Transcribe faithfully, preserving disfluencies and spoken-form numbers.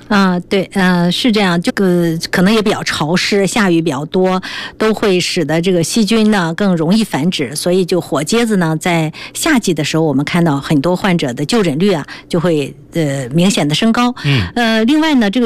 啊，对，呃，是这样，这个可能也比较潮湿，下雨比较多，都会使得这个细菌呢更容易繁殖，所以就火疖子呢，在夏季的时候，我们看到很多患者的就诊率啊就会呃明显的升高。 嗯， 呃，另外呢，这个